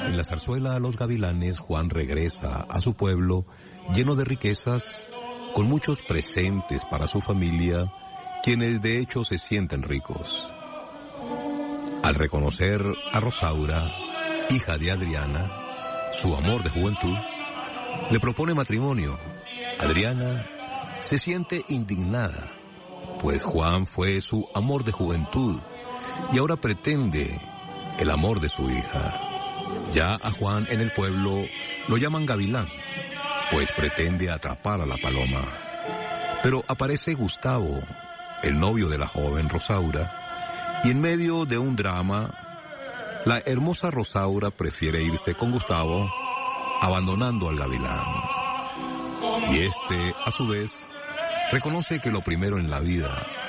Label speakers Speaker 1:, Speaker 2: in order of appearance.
Speaker 1: En la zarzuela Los Gavilanes, Juan regresa a su pueblo lleno de riquezas, con muchos presentes para su familia, quienes de hecho se sienten ricos. Al reconocer a Rosaura, hija de Adriana, su amor de juventud, le propone matrimonio. Adriana se siente indignada, pues Juan fue su amor de juventud y ahora pretende el amor de su hija. Ya a Juan en el pueblo lo llaman Gavilán, pues pretende atrapar a la paloma. Pero aparece Gustavo, el novio de la joven Rosaura, y en medio de un drama, la hermosa Rosaura prefiere irse con Gustavo, abandonando al Gavilán. Y este, a su vez, reconoce que lo primero en la vida